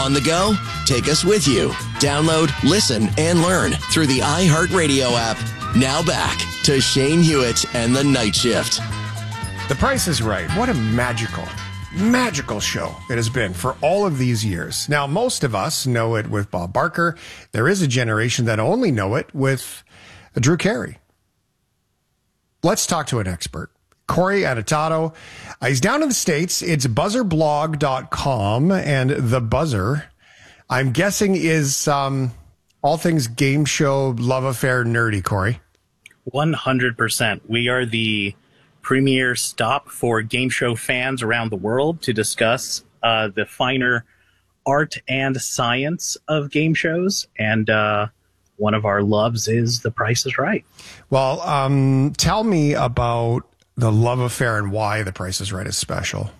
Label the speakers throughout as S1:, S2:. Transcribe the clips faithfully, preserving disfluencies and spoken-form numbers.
S1: On the go? Take us with you. Download, listen, and learn through the iHeartRadio app. Now back to Shane Hewitt and the Night Shift.
S2: The Price is Right. What a magical, magical show it has been for all of these years. Now, most of us know it with Bob Barker. There is a generation that only know it with Drew Carey. Let's talk to an expert. Corey Anatato. Uh, he's down in the States. It's buzzer blog dot com, and The Buzzer, I'm guessing, is um, all things game show, love affair, nerdy, Corey.
S3: one hundred percent. We are the premier stop for game show fans around the world to discuss uh, the finer art and science of game shows. And uh, one of our loves is The Price is Right.
S2: Well, um, tell me about the love affair and why The Price is Right is special.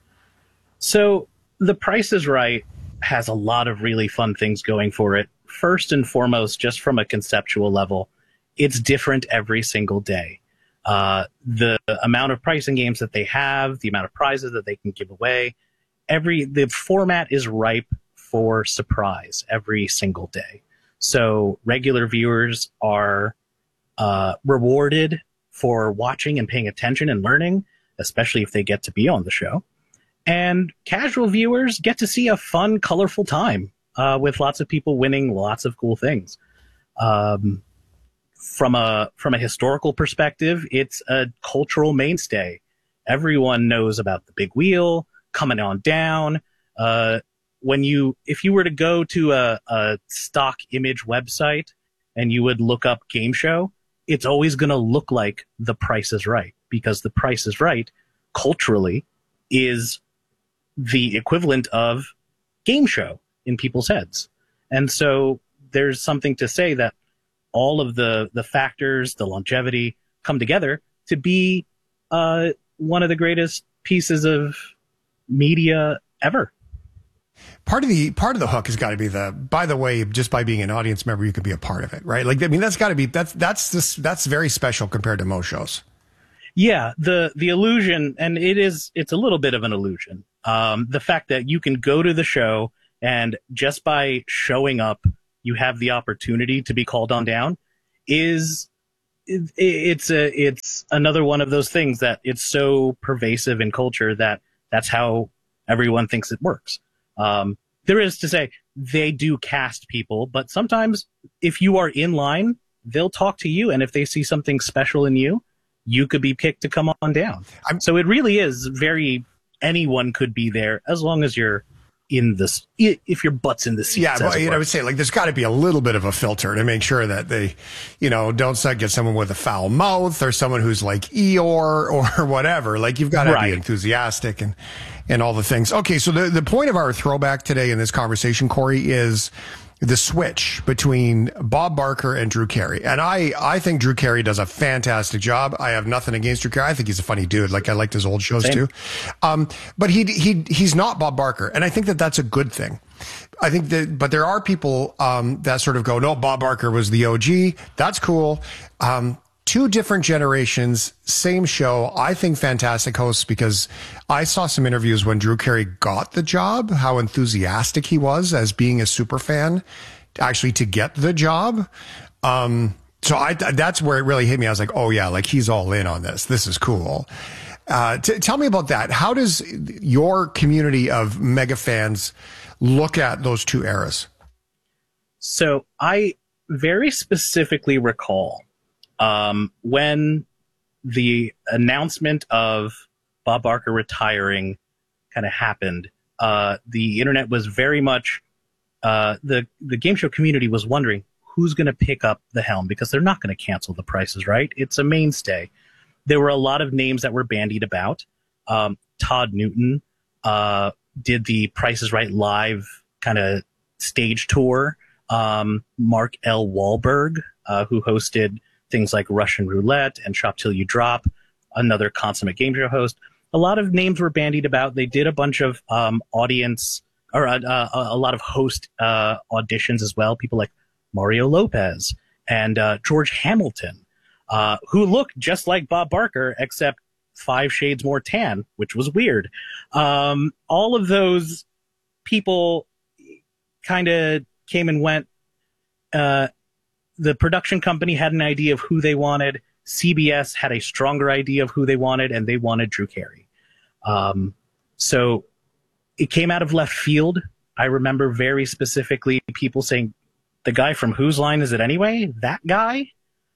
S3: So The Price is Right has a lot of really fun things going for it. First and foremost, just from a conceptual level, it's different every single day. Uh, the amount of pricing games that they have, the amount of prizes that they can give away, every the format is ripe for surprise every single day. So regular viewers are uh, rewarded for watching and paying attention and learning, especially if they get to be on the show. And casual viewers get to see a fun, colorful time uh, with lots of people winning lots of cool things. Um, From a from a historical perspective, it's a cultural mainstay. Everyone knows about the big wheel coming on down. Uh, when you if you were to go to a, a stock image website and you would look up game show, it's always going to look like The Price is Right, because The Price is Right culturally is the equivalent of game show in people's heads. And so there's something to say that all of the, the factors, the longevity, come together to be uh, one of the greatest pieces of media ever.
S2: Part of the part of the hook has got to be the. By the way, just by being an audience member, you can be a part of it, right? Like, I mean, that's got to be that's that's this that's very special compared to most shows.
S3: Yeah, the the illusion, and it is it's a little bit of an illusion. Um, the fact that you can go to the show and just by showing up, you have the opportunity to be called on down is it, it's a it's another one of those things that it's so pervasive in culture that that's how everyone thinks it works. Um, there is to say they do cast people, but sometimes if you are in line, they'll talk to you, and if they see something special in you, you could be picked to come on down. I'm, so it really is very anyone could be there as long as you're in this, if your butt's in the seat.
S2: Yeah, well, you know, I would say, like, there's got to be a little bit of a filter to make sure that they, you know, don't get someone with a foul mouth or someone who's like Eeyore or whatever. Like, you've got to right. be enthusiastic and, and all the things. Okay, so the, the point of our throwback today in this conversation, Corey, is the switch between Bob Barker and Drew Carey. And I, I think Drew Carey does a fantastic job. I have nothing against Drew Carey. I think he's a funny dude. Like, I liked his old shows Same. too. Um, but he, he, he's not Bob Barker. And I think that that's a good thing. I think that, but there are people, um, that sort of go, no, Bob Barker was the O G. That's cool. Um, Two different generations, same show. I think fantastic hosts, because I saw some interviews when Drew Carey got the job, how enthusiastic he was as being a super fan actually to get the job. Um, so I, that's where it really hit me. I was like, oh yeah, like he's all in on this. This is cool. Uh, t- tell me about that. How does your community of mega fans look at those two eras?
S3: So I very specifically recall Um, when the announcement of Bob Barker retiring kind of happened, uh, the internet was very much, uh, the, the game show community was wondering who's going to pick up the helm, because they're not going to cancel The Price is Right. It's a mainstay. There were a lot of names that were bandied about. Um, Todd Newton, uh, did the Price is Right live kind of stage tour. Um, Mark L. Wahlberg, uh, who hosted things like Russian Roulette and Shop Till You Drop, another consummate game show host. A lot of names were bandied about. They did a bunch of um, audience or uh, uh, a lot of host uh, auditions as well. People like Mario Lopez and uh, George Hamilton, uh, who looked just like Bob Barker, except five shades more tan, which was weird. Um, all of those people kind of came and went. Uh, the production company had an idea of who they wanted. C B S had a stronger idea of who they wanted, and they wanted Drew Carey. Um, so it came out of left field. I remember very specifically people saying, the guy from Whose Line Is It Anyway? That guy?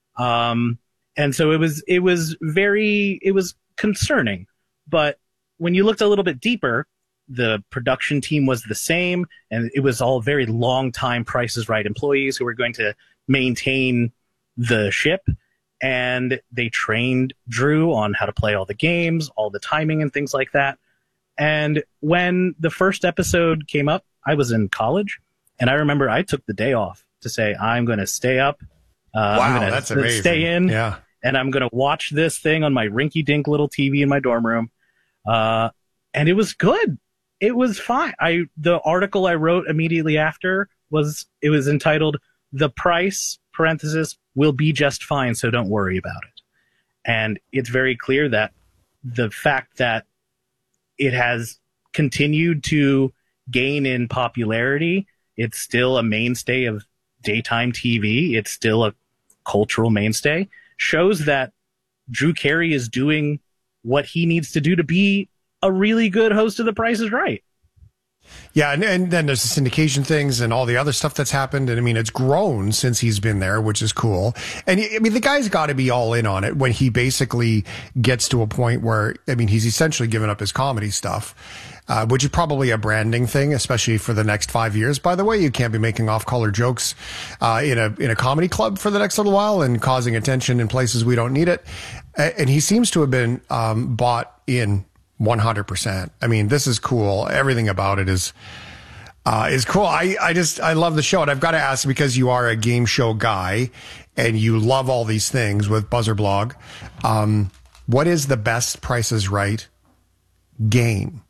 S3: Um, and so it was, it was very, it was concerning. But when you looked a little bit deeper, the production team was the same, and it was all very long-time Price is Right employees who were going to maintain the ship. And they trained Drew on how to play all the games, all the timing and things like that. And when the first episode came up, I was in college, and I remember I took the day off to say, I'm going to stay up. Uh,
S2: wow,
S3: I'm gonna
S2: that's amazing.
S3: Stay in,
S2: yeah.
S3: and I'm going to watch this thing on my rinky-dink little T V in my dorm room. Uh, and it was good. It was fine. I the article I wrote immediately after was it was entitled "The Price (parenthesis) will be just fine, so don't worry about it." And it's very clear that the fact that it has continued to gain in popularity, it's still a mainstay of daytime T V, it's still a cultural mainstay, shows that Drew Carey is doing what he needs to do to be a really good host of The Price is Right.
S2: Yeah, and, and then there's the syndication things and all the other stuff that's happened. And I mean, it's grown since he's been there, which is cool. And I mean, the guy's got to be all in on it when he basically gets to a point where, I mean, he's essentially given up his comedy stuff, uh, which is probably a branding thing, especially for the next five years. By the way, you can't be making off-color jokes uh, in a in a comedy club for the next little while and causing attention in places we don't need it. And he seems to have been um, bought in one hundred percent. I mean, this is cool. Everything about it is uh, is cool. I, I just, I love the show. And I've got to ask, because you are a game show guy and you love all these things with Buzzer Blog, um, what is the best Price is Right game?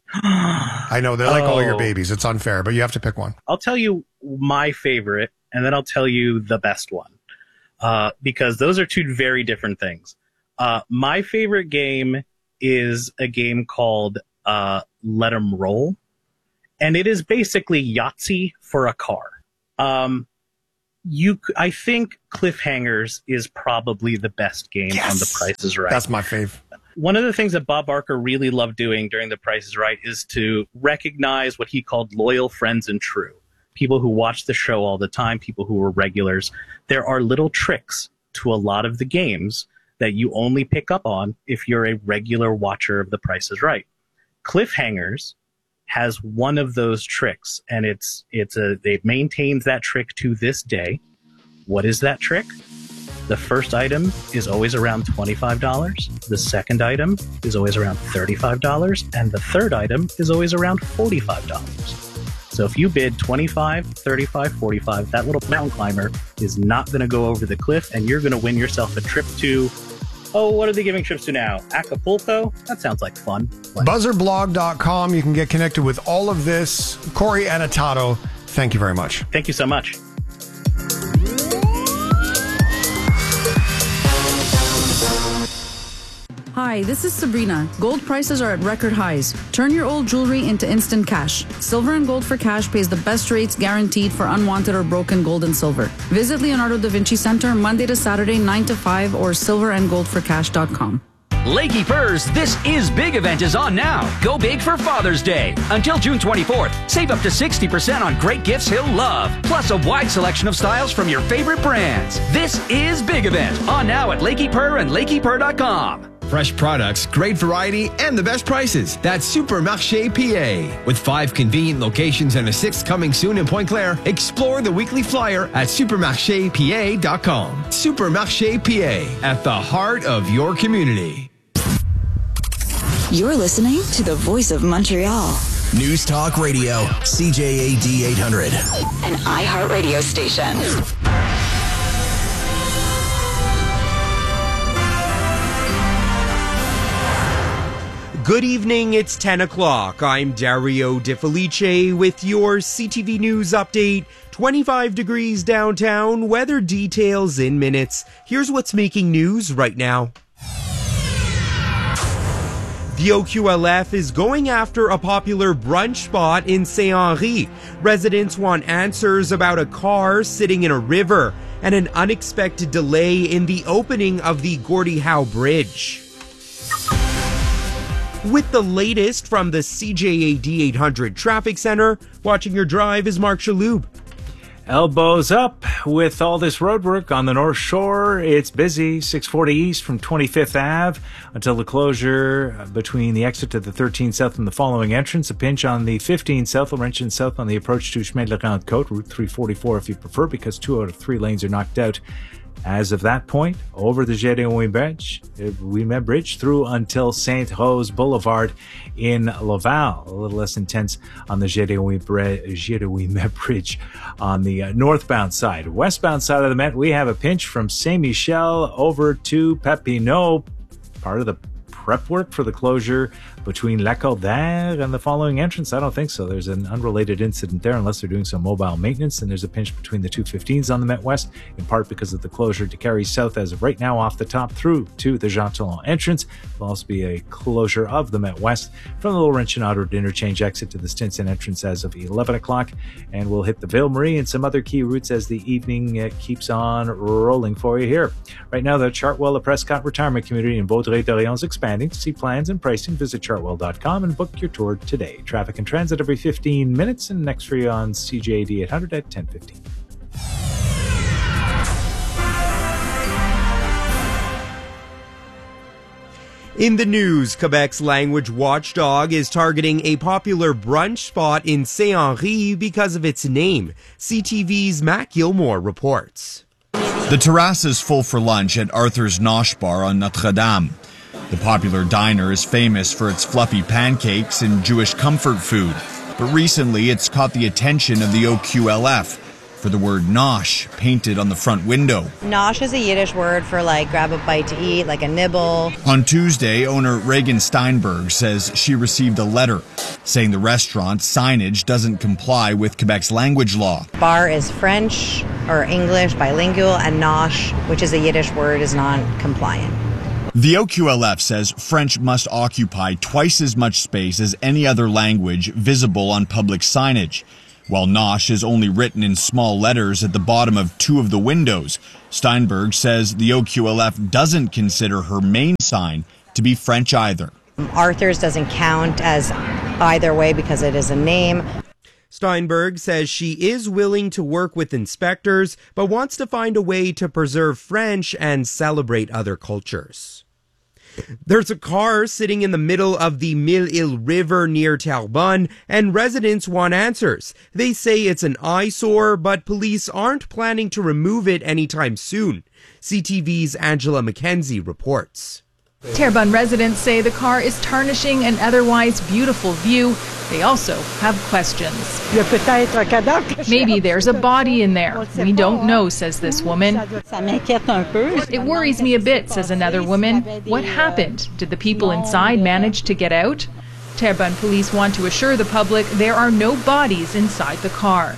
S2: I know they're like
S3: oh.
S2: all your babies. It's unfair, but you have to pick one.
S3: I'll tell you my favorite, and then I'll tell you the best one, uh, because those are two very different things. Uh, my favorite game is a game called uh, Let 'em Roll, and it is basically Yahtzee for a car. Um, you, I think Cliffhangers is probably the best game
S2: yes!
S3: on The Price is Right.
S2: That's my fave.
S3: One of the things that Bob Barker really loved doing during The Price is Right is to recognize what he called loyal friends and true. People who watch the show all the time, people who were regulars. There are little tricks to a lot of the games that you only pick up on if you're a regular watcher of The Price is Right. Cliffhangers has one of those tricks, and it's it's a it maintains that trick to this day. What is that trick? The first item is always around twenty-five dollars. The second item is always around thirty-five dollars, and the third item is always around forty-five dollars. So if you bid twenty-five, thirty-five, forty-five, that little mountain climber is not going to go over the cliff, and you're going to win yourself a trip to, oh, what are they giving trips to now? Acapulco? That sounds like fun. Like,
S2: buzzer blog dot com. You can get connected with all of this. Corey Anatato, thank you very much.
S3: Thank you so much.
S4: Hi, this is Sabrina. Gold prices are at record highs. Turn your old jewelry into instant cash. Silver and Gold for Cash pays the best rates guaranteed for unwanted or broken gold and silver. Visit Leonardo da Vinci Center Monday to Saturday, nine to five, or silver and gold for cash dot com.
S5: Lakey Purrs, This Is Big event is on now. Go big for Father's Day. Until June twenty-fourth, save up to sixty percent on great gifts he'll love. Plus a wide selection of styles from your favorite brands. This Is Big event on now at Lakey Purr and Lakey Purr dot com.
S6: Fresh products, great variety, and the best prices. That's Supermarché P A. With five convenient locations and a sixth coming soon in Pointe Claire, explore the weekly flyer at supermarché P A dot com. Supermarché P A, at the heart of your community.
S7: You're listening to the voice of Montreal.
S1: News Talk Radio, C J A D eight hundred.
S7: An iHeartRadio station.
S8: Good evening, it's ten o'clock. I'm Dario De Felice with your C T V News update. twenty-five degrees downtown, weather details in minutes. Here's what's making news right now. The O Q L F is going after a popular brunch spot in Saint-Henri. Residents want answers about a car sitting in a river and an unexpected delay in the opening of the Gordie Howe Bridge. With the latest from the C J A D eight hundred Traffic Center, watching your drive is Mark Shaloub.
S9: Elbows up with all this roadwork on the North Shore. It's busy. six forty east from twenty-fifth Avenue until the closure between the exit to the thirteen South and the following entrance. A pinch on the fifteen South, Laurentian South on the approach to Chemin de la Grande Côte, Route three forty-four if you prefer, because two out of three lanes are knocked out. As of that point, over the Gédéon Bridge, Ouimet Bridge through until Saint Rose Boulevard in Laval. A little less intense on the Gédéon Bridge on the uh, northbound side. Westbound side of the Met, we have a pinch from Saint-Michel over to Papineau, part of the prep work for the closure between Lacordaire and the following entrance. I don't think so. There's an unrelated incident there unless they're doing some mobile maintenance, and there's a pinch between the two fifteens on the Met West, in part because of the closure to Carrie South as of right now off the top through to the Jean Talon entrance. There'll also be a closure of the Met West from the Laurentian Autoroute interchange exit to the Stinson entrance as of eleven o'clock, and we'll hit the Ville Marie and some other key routes as the evening uh, keeps on rolling for you here. Right now, the Chartwell, the Prescott Retirement Community in Vaudreuil-Dorion is expanding. To see plans and pricing, visit chartwell dot com and book your tour today. Traffic and transit every fifteen minutes, and next for you on C J A D eight hundred at ten fifteen.
S8: In the news, Quebec's language watchdog is targeting a popular brunch spot in Saint-Henri because of its name. C T V's Matt Gilmore reports.
S10: The terrace is full for lunch at Arthur's Nosh Bar on Notre Dame. The popular diner is famous for its fluffy pancakes and Jewish comfort food, but recently it's caught the attention of the O Q L F for the word nosh painted on the front window.
S11: Nosh is a Yiddish word for like grab a bite to eat, like a nibble.
S10: On Tuesday, owner Reagan Steinberg says she received a letter saying the restaurant's signage doesn't comply with Quebec's language law.
S11: Bar is French or English, bilingual, and nosh, which is a Yiddish word, is non-compliant.
S10: The O Q L F says French must occupy twice as much space as any other language visible on public signage. While nosh is only written in small letters at the bottom of two of the windows, Steinberg says the O Q L F doesn't consider her main sign to be French either.
S11: Arthur's doesn't count as either way because it is a name.
S8: Steinberg says she is willing to work with inspectors, but wants to find a way to preserve French and celebrate other cultures. There's a car sitting in the middle of the Mille-Île River near Terrebonne, and residents want answers. They say it's an eyesore, but police aren't planning to remove it anytime soon. C T V's Angela McKenzie reports.
S12: Terrebonne residents say the car is tarnishing an otherwise beautiful view. They also have questions. Maybe there's a body in there. We don't know, says this woman. It worries me a bit, says another woman. What happened? Did the people inside manage to get out? Terrebonne police want to assure the public there are no bodies inside the car.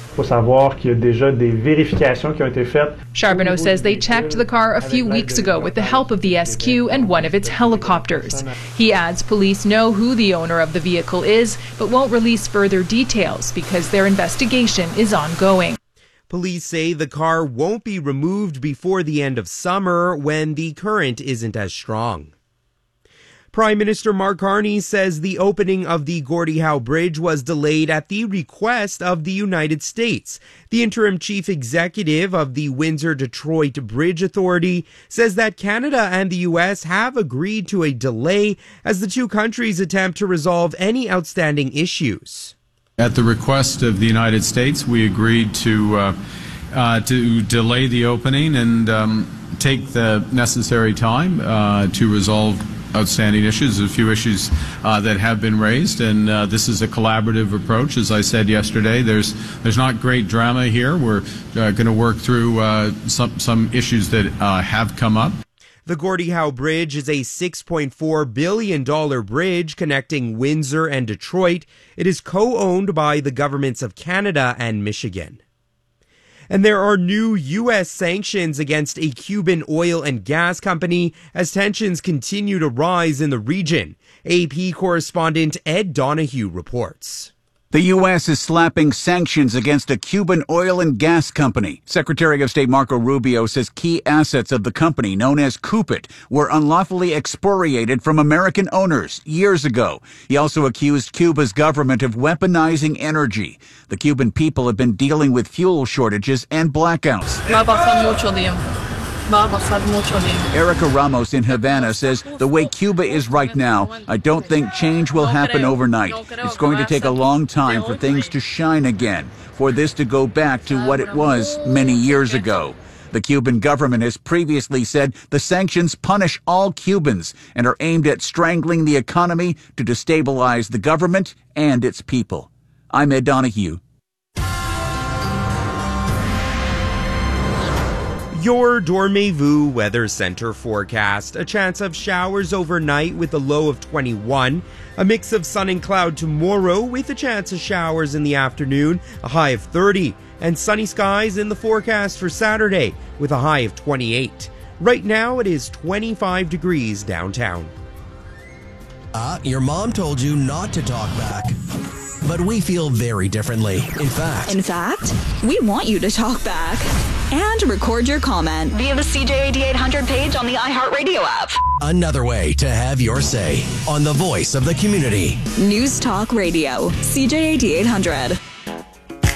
S12: Charbonneau says they checked the car a few weeks ago with the help of the S Q and one of its helicopters. He adds police know who the owner of the vehicle is, but won't release further details because their investigation is ongoing.
S8: Police say the car won't be removed before the end of summer when the current isn't as strong. Prime Minister Mark Carney says the opening of the Gordie Howe Bridge was delayed at the request of the United States. The interim chief executive of the Windsor-Detroit Bridge Authority says that Canada and the U S have agreed to a delay as the two countries attempt to resolve any outstanding issues.
S13: At the request of the United States, we agreed to uh, uh, to delay the opening and um, take the necessary time uh, to resolve outstanding issues. There's a few issues uh, that have been raised, and uh, this is a collaborative approach. As I said yesterday, there's there's not great drama here. We're uh, going to work through uh, some some issues that uh, have come up.
S8: The Gordie Howe Bridge is a six point four billion dollars bridge connecting Windsor and Detroit. It is co-owned by the governments of Canada and Michigan. And there are new U S sanctions against a Cuban oil and gas company as tensions continue to rise in the region. A P correspondent Ed Donahue reports.
S14: The U S is slapping sanctions against a Cuban oil and gas company. Secretary of State Marco Rubio says key assets of the company, known as Cupit, were unlawfully expropriated from American owners years ago. He also accused Cuba's government of weaponizing energy. The Cuban people have been dealing with fuel shortages and blackouts. Erica Ramos in Havana says the way Cuba is right now, I don't think change will happen overnight. It's going to take a long time for things to shine again, for this to go back to what it was many years ago. The Cuban government has previously said the sanctions punish all Cubans and are aimed at strangling the economy to destabilize the government and its people. I'm Ed Donahue.
S8: Your Dormez-vous Weather Center forecast. A chance of showers overnight with a low of twenty-one. A mix of sun and cloud tomorrow with a chance of showers in the afternoon, a high of thirty. And sunny skies in the forecast for Saturday with a high of twenty-eight. Right now it is twenty-five degrees downtown.
S1: Uh, your mom told you not to talk back. But we feel very differently. In fact...
S7: In fact, we want you to talk back. And record your comment via the C J A D eight hundred page on the iHeartRadio app.
S1: Another way to have your say on the voice of the community.
S7: News Talk Radio, C J A D eight hundred.